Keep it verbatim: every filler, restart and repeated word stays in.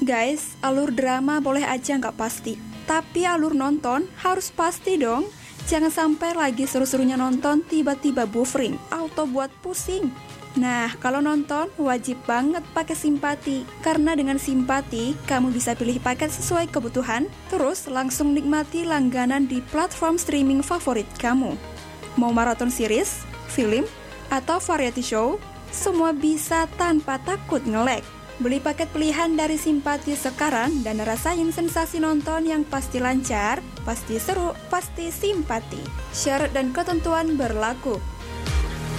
Guys, alur drama boleh aja nggak pasti, tapi alur nonton harus pasti dong. Jangan sampai lagi seru-serunya nonton tiba-tiba buffering, auto buat pusing. Nah, kalau nonton wajib banget pakai simpati, karena dengan simpati kamu bisa pilih paket sesuai kebutuhan, terus langsung nikmati langganan di platform streaming favorit kamu. Mau maraton series, film, atau variety show, semua bisa tanpa takut nge-lag. Beli paket pilihan dari Simpati sekarang dan rasain sensasi nonton yang pasti lancar, pasti seru, pasti simpati. Syarat dan ketentuan berlaku.